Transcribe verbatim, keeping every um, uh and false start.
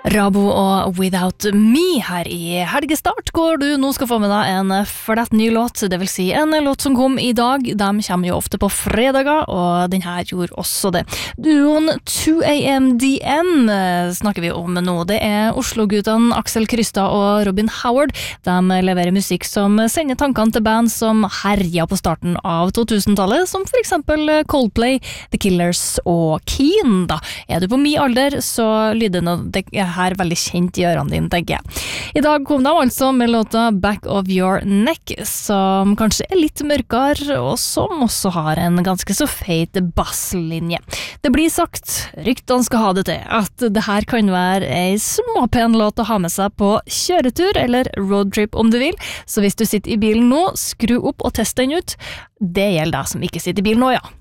Rabo og Without Me her i helgestart, hvor du nå skal få med deg en flett ny låt, det vil si en låt som kom i dag. De kommer jo ofte på fredager, og den her gjorde også det. Duoen two A M D M snakker vi om nå. Det er Oslo-guttene Aksel Krystad og Robin Howard. De leverer musikk som sender tankene til band som herja på starten av to tusen-tallet, som for eksempel Coldplay, The Killers og Keane. Da er du på min alder, så lyder det her veldig kjent i ørene dine, tenker jeg. I dag kom de altså med låta Back of Your Neck, som kanskje er litt mørkere, og som også har en ganske så feit basslinje. Det blir sagt, ryktene skal ha det til, at det her kan være en småpen låt å ha med seg på kjøretur, eller roadtrip om du vil. Så hvis du sitter i bilen nå, skru opp og test den ut. Det gjelder deg som ikke sitter i bilen nå, ja.